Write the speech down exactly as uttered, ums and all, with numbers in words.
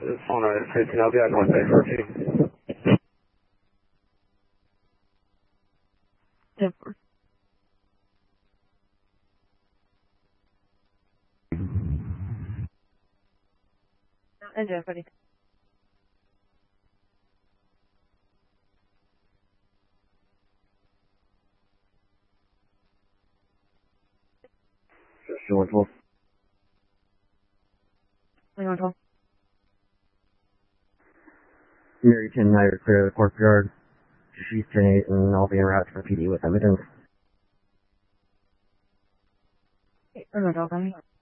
phone right at fifteen. I'll be out north bay fourteen. Yeah. Enjoy, buddy. Still one twelve. twenty-one twelve. Mary ten Night, clear the courtyard. She's ten eight, and I'll be en route for P D with evidence. twenty-one twelve,